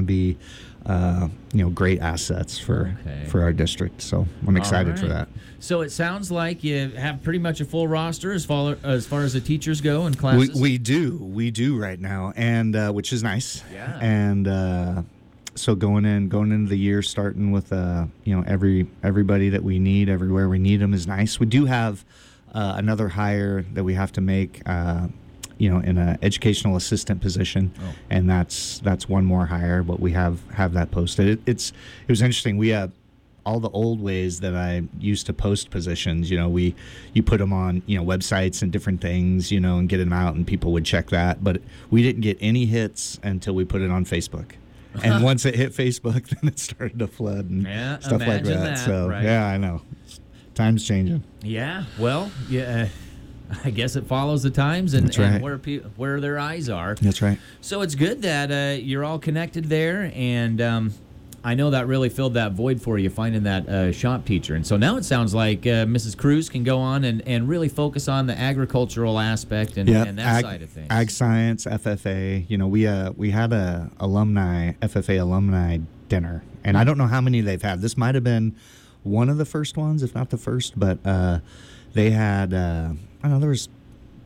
be great assets for our district. So I'm excited for that. So it sounds like you have pretty much a full roster as far as the teachers go and classes. We do right now, and which is nice. Yeah. And so going into the year, starting with everybody that we need, everywhere we need them is nice. We do have another hire that we have to make. In an educational assistant position, and that's one more hire, but we have that posted. It was interesting. We have all the old ways that I used to post positions. You put them on websites and different things, and get them out, and people would check that. But we didn't get any hits until we put it on Facebook. And once it hit Facebook, then it started to flood and stuff like that. So right? Yeah, I know. Time's changing. Yeah. Well, yeah. I guess it follows the times and where their eyes are. That's right. So it's good that you're all connected there, and I know that really filled that void for you, finding that shop teacher. And so now it sounds like Mrs. Cruz can go on and really focus on the agricultural aspect and that side of things. Ag Science, FFA. We had a FFA alumni dinner, and I don't know how many they've had. This might have been one of the first ones, if not the first, but they had... I don't know, there was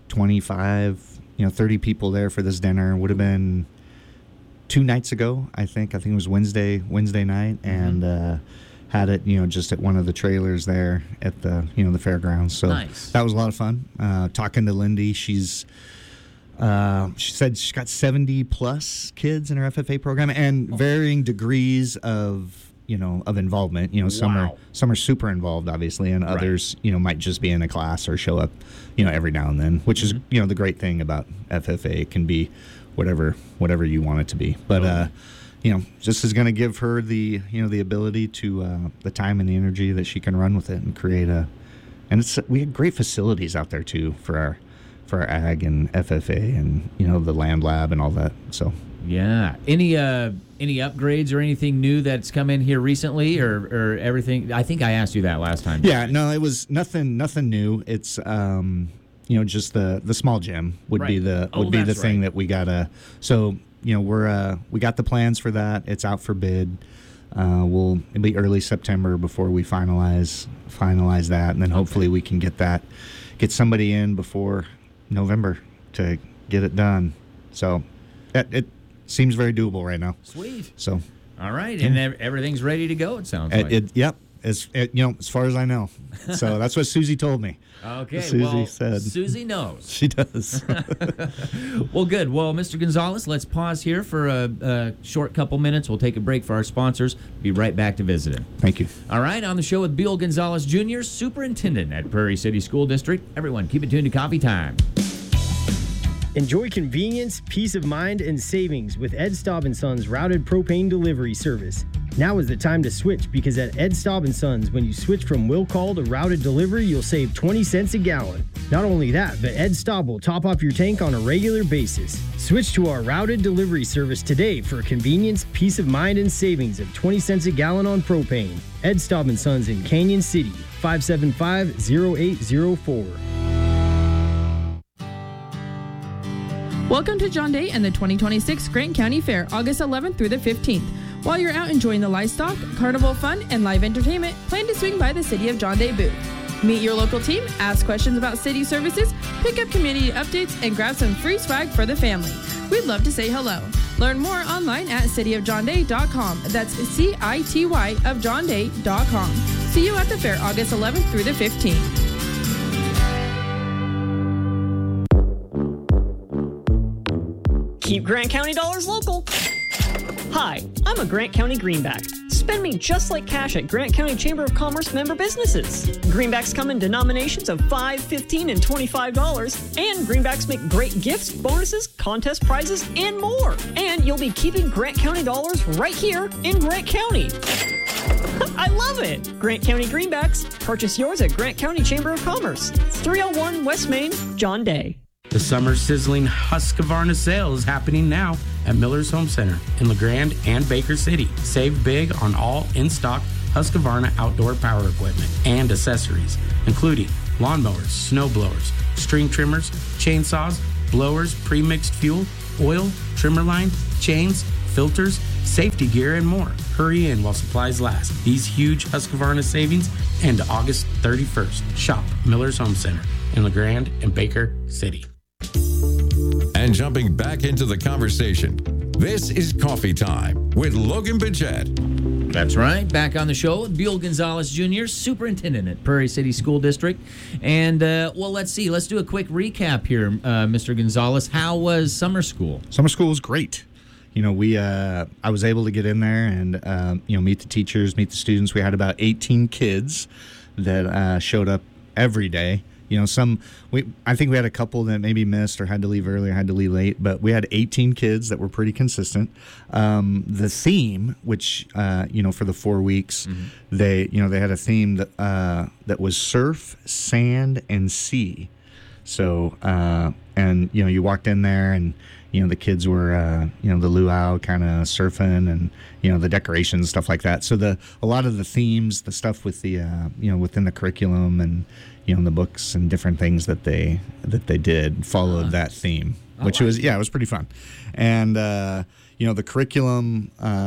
25, 30 people there for this dinner. Would have been 2 nights ago, I think. I think it was Wednesday night, and had it, just at one of the trailers there at the, the fairgrounds. So nice. That was a lot of fun. Talking to Lindy, she said she's got 70 plus kids in her FFA program, and varying degrees of involvement. Some are super involved, obviously, and others, might just be in a class or show up, every now and then, which is, the great thing about FFA. It can be whatever you want it to be. But, just is going to give her the ability to, the time and the energy that she can run with it and create we have great facilities out there too for our ag and FFA and, the land lab and all that. So. Yeah. Any upgrades or anything new that's come in here recently, or everything? I think I asked you that last time. Yeah. No, it was nothing new. It's just the small gym would be the thing that we gotta. So we got the plans for that. It's out for bid. It'll be early September before we finalize that, and then hopefully we can get somebody in before November to get it done. So it seems very doable right now. Sweet. So, all right, and everything's ready to go. It sounds like. Yep. As far as I know. So that's what Susie told me. Okay. Susie said. Susie knows. She does. Well, good. Well, Mr. Gonzalez, let's pause here for a short couple minutes. We'll take a break for our sponsors. Be right back to visit him. Thank you. All right, on the show with Bill Gonzalez Jr., Superintendent at Prairie City School District. Everyone, keep it tuned to Coffee Time. Enjoy convenience, peace of mind, and savings with Ed Staub & Sons routed propane delivery service. Now is the time to switch, because at Ed Staub & Sons, when you switch from will call to routed delivery, you'll save 20 cents a gallon. Not only that, but Ed Staub will top off your tank on a regular basis. Switch to our routed delivery service today for convenience, peace of mind, and savings of 20 cents a gallon on propane. Ed Staub & Sons in Canyon City, 575-0804. Welcome to John Day and the 2026 Grant County Fair, August 11th through the 15th. While you're out enjoying the livestock, carnival fun, and live entertainment, plan to swing by the City of John Day booth. Meet your local team, ask questions about city services, pick up community updates, and grab some free swag for the family. We'd love to say hello. Learn more online at cityofjohnday.com. That's CITY of johnday.com. See you at the fair August 11th through the 15th. Keep Grant County dollars local. Hi, I'm a Grant County Greenback. Spend me just like cash at Grant County Chamber of Commerce member businesses. Greenbacks come in denominations of $5, $15, and $25, and Greenbacks make great gifts, bonuses, contest prizes, and more. And you'll be keeping Grant County dollars right here in Grant County. I love it! Grant County Greenbacks. Purchase yours at Grant County Chamber of Commerce. 301 West Main, John Day. The summer sizzling Husqvarna sale is happening now at Miller's Home Center in LeGrand and Baker City. Save big on all in-stock Husqvarna outdoor power equipment and accessories, including lawnmowers, snow blowers, string trimmers, chainsaws, blowers, pre-mixed fuel, oil, trimmer line, chains, filters, safety gear, and more. Hurry in while supplies last. These huge Husqvarna savings end August 31st. Shop Miller's Home Center in LeGrand and Baker City. And jumping back into the conversation, this is Coffee Time with Logan Bidget. That's right. Back on the show with Buell Gonzalez Jr., Superintendent at Prairie City School District. And, well, let's see. Let's do a quick recap here, Mr. Gonzalez. How was summer school? Summer school was great. You know, I was able to get in there and, meet the teachers, meet the students. We had about 18 kids that showed up every day. You know, I think we had a couple that maybe missed or had to leave early or had to leave late, but we had 18 kids that were pretty consistent. The theme, which, for the 4 weeks, they had a theme that was surf, sand, and sea. So, you walked in there and, the kids were, the luau kind of surfing and, the decorations, stuff like that. So a lot of the themes, the stuff with the, within the curriculum and, the books and different things that they did followed that theme, which was, it was pretty fun. And, the curriculum,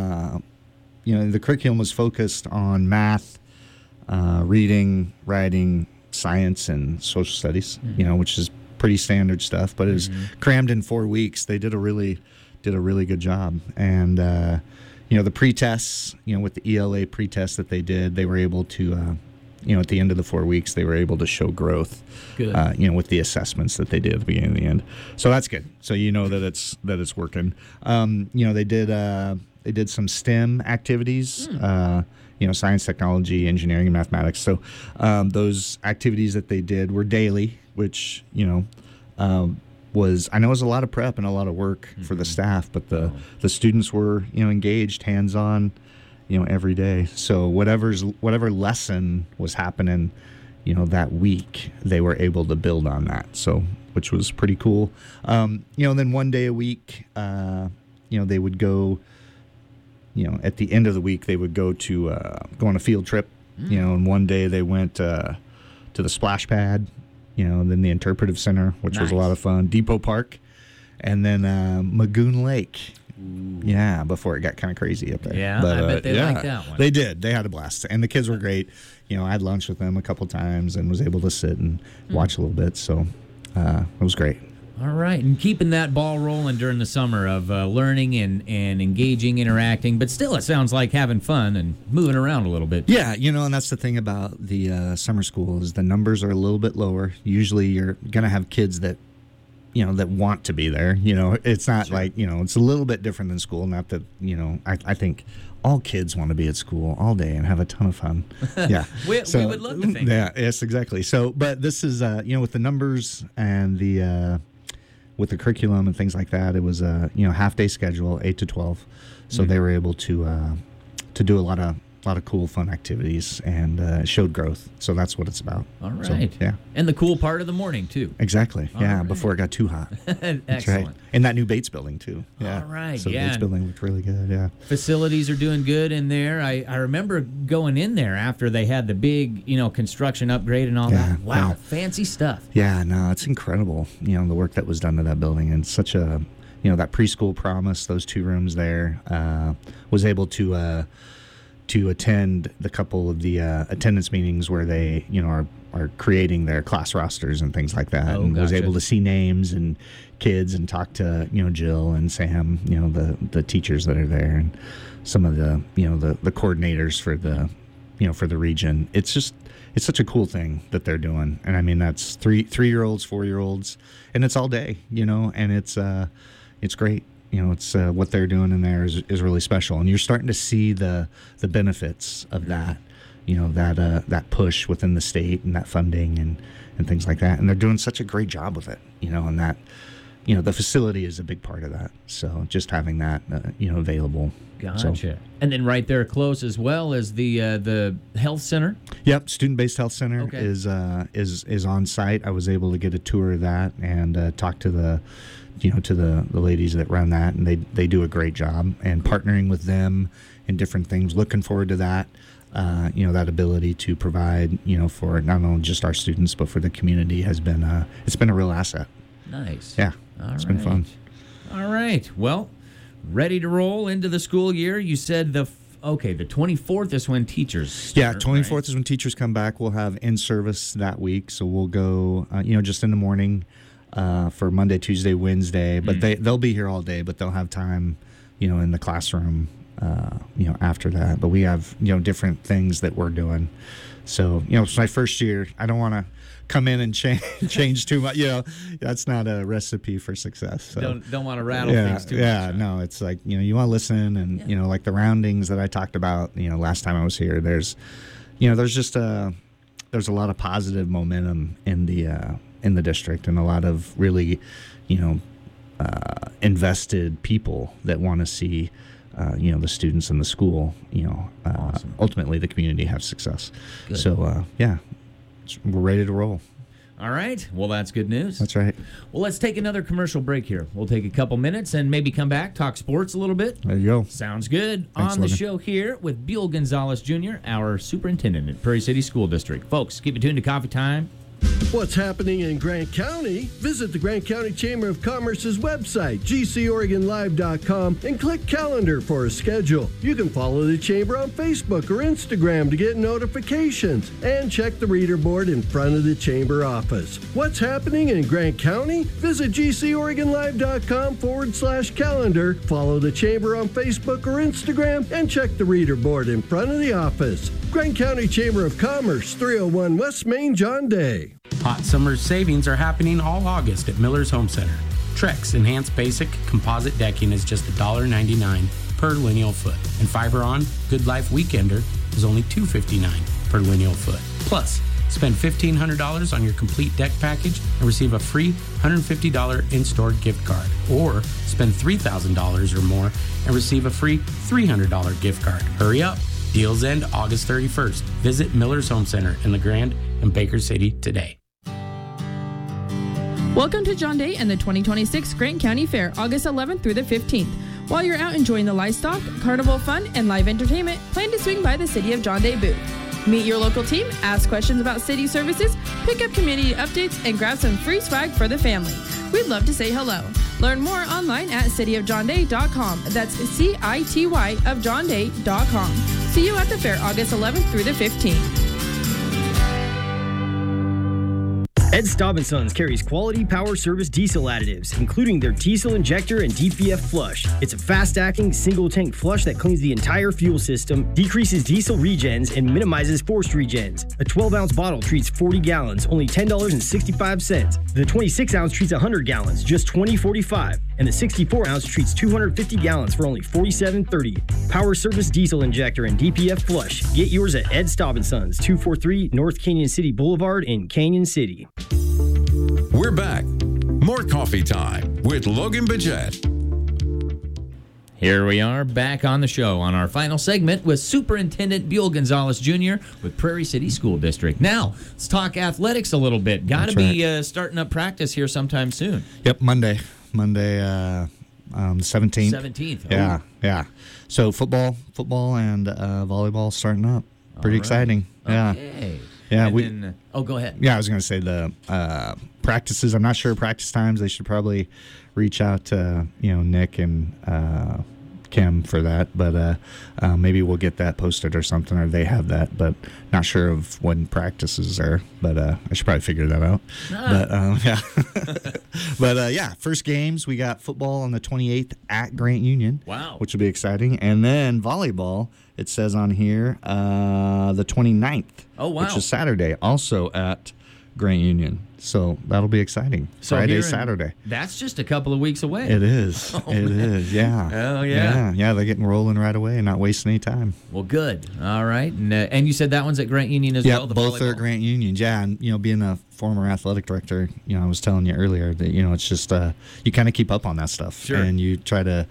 was focused on math, reading, writing, science, and social studies, which is pretty standard stuff, but it was crammed in 4 weeks. They did a really good job. And, the pre-tests, with the ELA pre-test that they did, they were able to, at the end of the 4 weeks, they were able to show growth, with the assessments that they did at the beginning and the end. So that's good. So that it's working. They did some STEM activities, science, technology, engineering, and mathematics. So those activities that they did were daily, which, was a lot of prep and a lot of work for the staff, but the students were, engaged, hands-on, every day. So whatever lesson was happening, that week, they were able to build on that. So, which was pretty cool. Then one day a week, they would go, at the end of the week, they would go on a field trip, and one day they went to the splash pad, and then the interpretive center, which was a lot of fun, Depot Park, and then Magoon Lake. Ooh. Yeah, before it got kind of crazy up there. Yeah, but, I bet they liked that one. They did. They had a blast. And the kids were great. I had lunch with them a couple times and was able to sit and watch a little bit. So it was great. All right. And keeping that ball rolling during the summer of learning and engaging, interacting. But still, it sounds like having fun and moving around a little bit. Yeah, and that's the thing about the summer school is the numbers are a little bit lower. Usually you're going to have kids that that want to be there. It's not like, it's a little bit different than school. Not that, I think all kids want to be at school all day and have a ton of fun. Yeah. we would love to think. Yeah, yes, exactly. So, but this is, with the numbers and with the curriculum and things like that, it was a, half day schedule, 8 to 12. So they were able to do a lot of cool, fun activities, and showed growth. So that's what it's about. All right. So, yeah. And the cool part of the morning, too. Exactly. All right. Right. Before it got too hot. Excellent. That's right. And that new Bates building, too. Yeah. All right. So yeah. the Bates building looked really good, yeah. Facilities are doing good in there. I remember going in there after they had the big, construction upgrade and all that. Wow. Fancy stuff. Yeah, no, it's incredible, the work that was done to that building. And such a, that preschool promise, those 2 rooms there, was able to attend the couple of the attendance meetings where they, are creating their class rosters and things like that. And was able to see names and kids and talk to, Jill and Sam, the teachers that are there and some of the, the coordinators for the, for the region. It's such a cool thing that they're doing. And I mean, that's 3-year-olds, 4-year-olds, and it's all day, and it's great. It's what they're doing in there is really special, and you're starting to see the benefits of that. That push within the state and that funding and things like that, and they're doing such a great job with it. And that, the facility is a big part of that. So just having that, available. Gotcha. So. And then right there close as well as the health center. Yep, student-based health center is on site. I was able to get a tour of that and talk to the ladies that run that, and they do a great job, and partnering with them in different things. Looking forward to that, that ability to provide, for not only just our students but for the community has been it's been a real asset. Nice. Yeah, it's been fun. All right. Well, Ready to roll into the school year? You said the 24th is when teachers start, Yeah, 24th right? is when teachers come back. We'll have in-service that week, so we'll go, just in the morning for Monday, Tuesday, Wednesday. But they'll be here all day, but they'll have time, in the classroom, after that. But we have, different things that we're doing. So, it's my first year. I don't want to come in and change too much. That's not a recipe for success. So. Don't want to rattle things too much. Yeah, no, it's like, you want to listen and, like the roundings that I talked about, last time I was here, there's just there's a lot of positive momentum in the district and a lot of really, invested people that want to see, the students in the school, Awesome. ultimately the community have success. Good. So, we're ready to roll. All right. Well, that's good news. That's right. Well, let's take another commercial break here. We'll take a couple minutes and maybe come back, talk sports a little bit. There you go. Sounds good. Thanks, On the Logan. show here with Buell Gonzalez Jr., our superintendent at Prairie City School District. Folks, keep it tuned to Coffee Time. What's happening in Grant County? Visit the Grant County Chamber of Commerce's website, gcoregonlive.com, and click calendar for a schedule. You can follow the Chamber on Facebook or Instagram to get notifications, and check the reader board in front of the Chamber office. What's happening in Grant County? Visit gcoregonlive.com/calendar, follow the Chamber on Facebook or Instagram, and check the reader board in front of the office. Grant County Chamber of Commerce, 301 West Main, John Day. Hot summer savings are happening all August at Miller's Home Center. Trex Enhanced Basic Composite Decking is just $1.99 per lineal foot. And Fiberon Good Life Weekender is only $2.59 per lineal foot. Plus, spend $1,500 on your complete deck package and receive a free $150 in-store gift card. Or spend $3,000 or more and receive a free $300 gift card. Hurry up. Deals end August 31st. Visit Miller's Home Center in LeGrand and Baker City today. Welcome to John Day and the 2026 Grant County Fair, August 11th through the 15th. While you're out enjoying the livestock, carnival fun, and live entertainment, plan to swing by the City of John Day booth. Meet your local team, ask questions about city services, pick up community updates, and grab some free swag for the family. We'd love to say hello. Learn more online at cityofjohnday.com. That's CITY of johnday.com. See you at the fair August 11th through the 15th. Ed Staub & Sons carries quality power service diesel additives, including their diesel injector and DPF flush. It's a fast-acting, single-tank flush that cleans the entire fuel system, decreases diesel regens, and minimizes forced regens. A 12-ounce bottle treats 40 gallons, only $10.65. The 26-ounce treats 100 gallons, just $20.45. And the 64-ounce treats 250 gallons for only $47.30. Power service diesel injector and DPF flush. Get yours at Ed Staub & Sons, 243 North Canyon City Boulevard in Canyon City. We're back. More Coffee Time with Logan Bidget. Here we are back on the show on our final segment with Superintendent Buell Gonzalez Jr. with Prairie City School District. Now, let's talk athletics a little bit. Got to be starting up practice here sometime soon. Yep, Monday, 17th. 17th. Yeah, yeah. So football and volleyball starting up. Pretty exciting. Yeah. Okay. Yeah, And go ahead. Yeah, I was going to say the practices. I'm not sure practice times. They should probably reach out to Nick and Kim for that. But maybe we'll get that posted or something, or they have that. But not sure of when practices are. But I should probably figure that out. But yeah, but yeah, first games we got football on the 28th at Grant Union. Wow, which will be exciting, and then volleyball. It says on here the 29th. Oh, wow. Which is Saturday, also at Grant Union. So that'll be exciting. So Friday, Saturday. That's just a couple of weeks away. It is. Is, yeah. Oh, yeah. Yeah, they're getting rolling right away and not wasting any time. Well, good. All right. And you said that one's at Grant Union as well? Yeah, both are Grant Unions. Yeah, and, being a former athletic director, I was telling you earlier that, it's just, you kind of keep up on that stuff. Sure. And you try to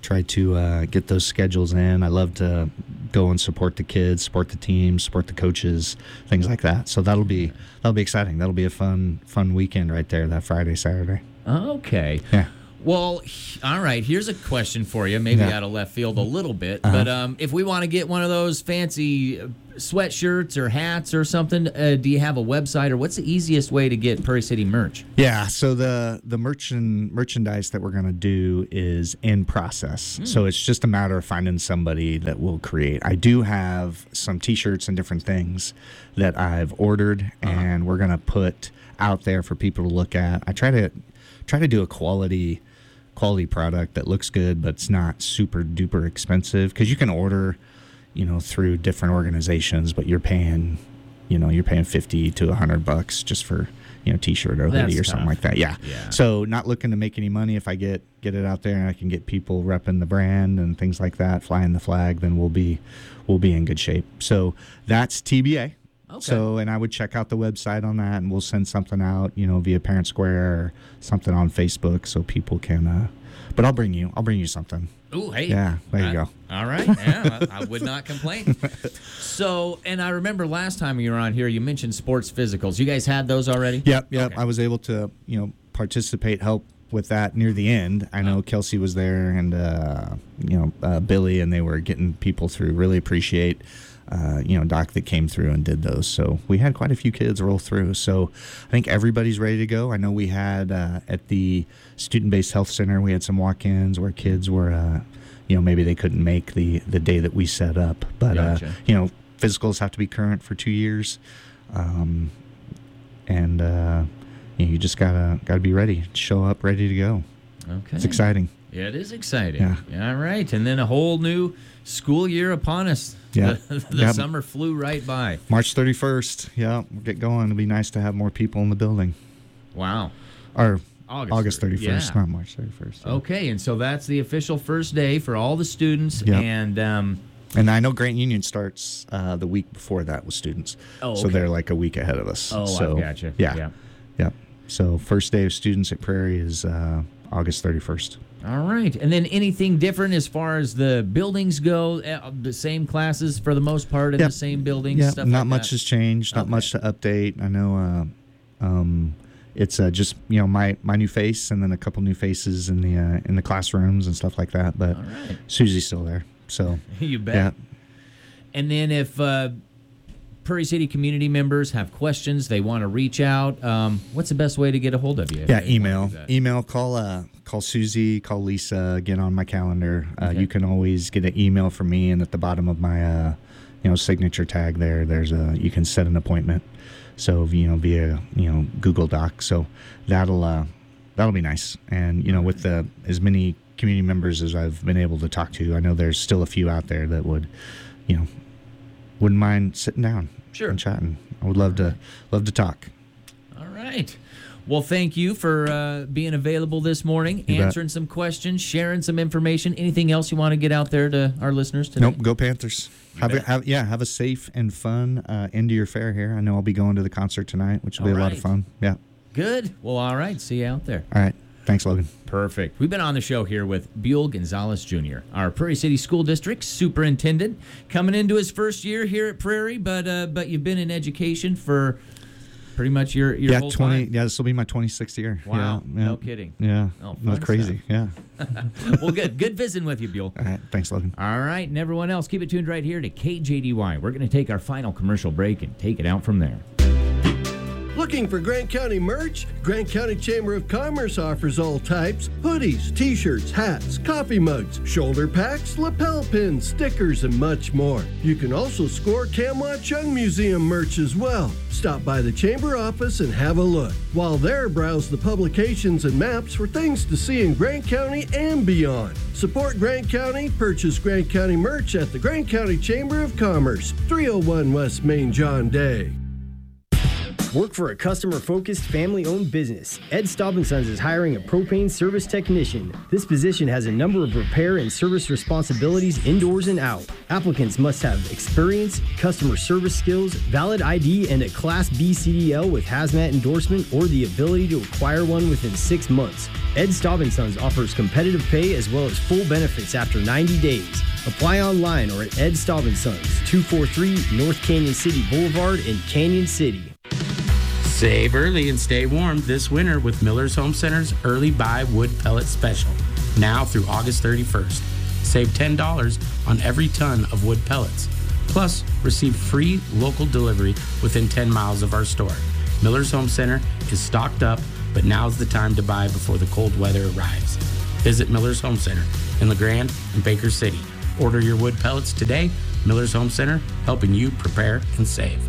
get those schedules in. I love to go and support the kids, support the teams, support the coaches, things like that. So that'll be exciting. That'll be a fun weekend right there, that Friday, Saturday. Okay. Yeah. Well, all right. Here's a question for you, maybe out of left field a little bit. But if we want to get one of those fancy sweatshirts or hats or something, do you have a website, or what's the easiest way to get Prairie City merch? Yeah, so the merchandise that we're going to do is in process. So it's just a matter of finding somebody that will create. I do have some T-shirts and different things that I've ordered, and we're going to put out there for people to look at. I try to do a quality product that looks good, but it's not super duper expensive, because you can order, through different organizations, but you're paying $50 to $100 just for T-shirt or hoodie or something like that. Yeah. So not looking to make any money. If I get it out there and I can get people repping the brand and things like that, flying the flag, then we'll be in good shape. So that's TBA. Okay. So, and I would check out the website on that, and we'll send something out, via Parent Square or something on Facebook, so people can. But I'll bring you something. Ooh, hey. Yeah, there you go. All right. Yeah, I would not complain. So, and I remember last time you were on here, you mentioned sports physicals. You guys had those already? Yep. Okay. I was able to, participate, help with that near the end. I know Kelsey was there, and Billy, and they were getting people through. Really appreciate. Doc that came through and did those. So we had quite a few kids roll through. So I think everybody's ready to go. I know we had at the student-based health center, we had some walk-ins where kids were, maybe they couldn't make the day that we set up. But, gotcha. Physicals have to be current for 2 years. You just gotta be ready. Show up ready to go. Okay. It's exciting. Yeah, it is exciting. Yeah. All right. And then a whole new school year upon us. Yeah. The summer flew right by. March 31st. Yeah, we'll get going. It'll be nice to have more people in the building. Wow. Or August 31st, yeah. not March 31st. Yeah. Okay, and so that's the official first day for all the students. Yeah. And I know Grant Union starts the week before that with students. Oh, okay. So they're like a week ahead of us. Oh, so, I gotcha. Yeah. So first day of students at Prairie is August 31st. All right. And then anything different as far as the buildings go? The same classes for the most part in the same buildings? Yeah, stuff not like much that? has changed. Not much to update. I know it's just my new face, and then a couple new faces in the classrooms and stuff like that. But right. Susie's still there. So you bet. Yeah. And then if Prairie City community members have questions, they want to reach out, what's the best way to get a hold of you? Yeah, email, call Susie, call Lisa, get on my calendar. Okay. You can always get an email from me, and at the bottom of my signature tag there's you can set an appointment. So via Google Doc. So that'll be nice. And with as many community members as I've been able to talk to, I know there's still a few out there that would wouldn't mind sitting down and chatting. I would love to talk. All right. Well, thank you for being available this morning, answering some questions, sharing some information. Anything else you want to get out there to our listeners today? Nope. Go Panthers. Have a safe and fun end of your fair here. I know I'll be going to the concert tonight, which will be a lot of fun. Yeah. Good. Well, all right. See you out there. All right. Thanks, Logan. Perfect. We've been on the show here with Buell Gonzalez Jr., our Prairie City School District superintendent, coming into his first year here at Prairie, but you've been in education for pretty much your whole time. Yeah, this will be my 26th year. Wow. Yeah. No kidding. Yeah. Oh, that's crazy. Stuff. Yeah. Well, good visiting with you, Buell. All right. Thanks, Logan. All right. And everyone else, keep it tuned right here to KJDY. We're going to take our final commercial break and take it out from there. Looking for Grant County merch? Grant County Chamber of Commerce offers all types: hoodies, t-shirts, hats, coffee mugs, shoulder packs, lapel pins, stickers, and much more. You can also score Camelot Chung Museum merch as well. Stop by the Chamber office and have a look. While there, browse the publications and maps for things to see in Grant County and beyond. Support Grant County, purchase Grant County merch at the Grant County Chamber of Commerce, 301 West Main John Day. Work for a customer-focused, family-owned business. Ed Staub & Sons is hiring a propane service technician. This position has a number of repair and service responsibilities indoors and out. Applicants must have experience, customer service skills, valid ID, and a Class B CDL with hazmat endorsement or the ability to acquire one within 6 months. Ed Staub & Sons offers competitive pay as well as full benefits after 90 days. Apply online or at Ed Staub & Sons, 243 North Canyon City Boulevard in Canyon City. Save early and stay warm this winter with Miller's Home Center's Early Buy Wood Pellet Special, now through August 31st. Save $10 on every ton of wood pellets. Plus, receive free local delivery within 10 miles of our store. Miller's Home Center is stocked up, but now's the time to buy before the cold weather arrives. Visit Miller's Home Center in LeGrand and Baker City. Order your wood pellets today. Miller's Home Center, helping you prepare and save.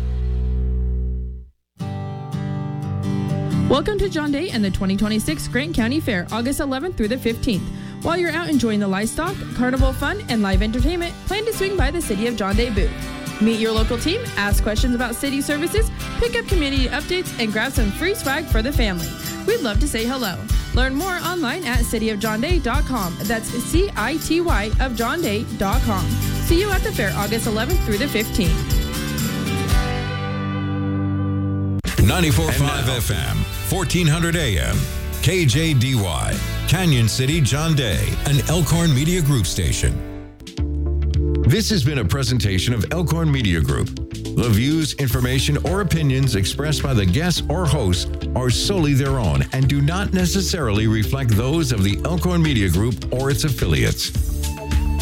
Welcome to John Day and the 2026 Grant County Fair, August 11th through the 15th. While you're out enjoying the livestock, carnival fun, and live entertainment, plan to swing by the City of John Day booth. Meet your local team, ask questions about city services, pick up community updates, and grab some free swag for the family. We'd love to say hello. Learn more online at cityofjohnday.com. That's CITY of johnday.com. See you at the fair August 11th through the 15th. 94.5 FM, 1400 AM, KJDY, Canyon City, John Day, an Elkhorn Media Group station. This has been a presentation of Elkhorn Media Group. The views, information, or opinions expressed by the guests or hosts are solely their own and do not necessarily reflect those of the Elkhorn Media Group or its affiliates.